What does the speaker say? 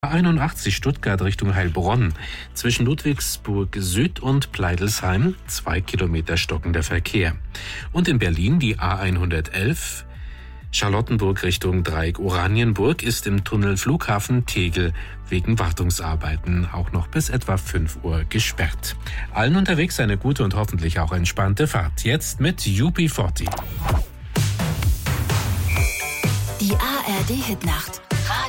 A81 Stuttgart Richtung Heilbronn. Zwischen Ludwigsburg Süd und Pleidelsheim 2 Kilometer stockender Verkehr. Und in Berlin die A111 Charlottenburg Richtung Dreieck Oranienburg ist im Tunnel Flughafen Tegel wegen Wartungsarbeiten auch noch bis etwa 5 Uhr gesperrt. Allen unterwegs eine gute und hoffentlich auch entspannte Fahrt. Jetzt mit UB40. Die ARD Hitnacht.